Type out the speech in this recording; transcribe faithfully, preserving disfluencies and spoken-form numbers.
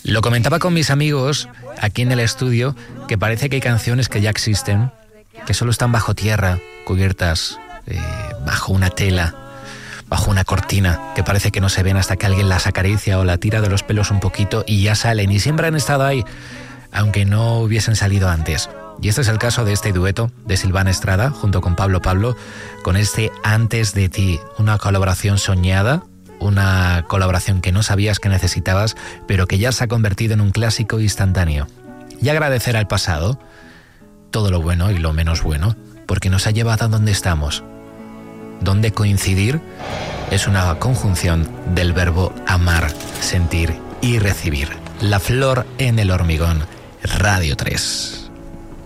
Lo comentaba con mis amigos aquí en el estudio, que parece que hay canciones que ya existen, que solo están bajo tierra, cubiertas eh, bajo una tela, bajo una cortina, que parece que no se ven hasta que alguien las acaricia o la tira de los pelos un poquito y ya salen, y siempre han estado ahí, aunque no hubiesen salido antes. Y este es el caso de este dueto de Silvana Estrada junto con Pablo Pablo, con este Antes de ti, una colaboración soñada, una colaboración que no sabías que necesitabas, pero que ya se ha convertido en un clásico instantáneo. Y agradecer al pasado todo lo bueno y lo menos bueno, porque nos ha llevado a donde estamos, donde coincidir es una conjunción del verbo amar, sentir y recibir. La flor en el hormigón, Radio tres.